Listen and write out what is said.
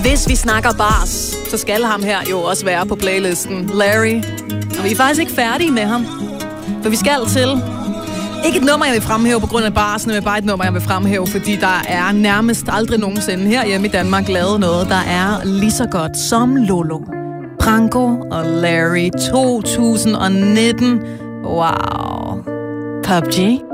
Hvis vi snakker bars, så skal ham her jo også være på playlisten. Larry. Og vi er faktisk ikke færdige med ham. For vi skal til... Ikke et nummer, jeg vil fremhæve på grund af barsen, men bare et nummer, jeg vil fremhæve, fordi der er nærmest aldrig nogensinde herhjemme i Danmark lavet noget, der er lige så godt som Lolo. Branco og Larry 2019. Wow. PUBG.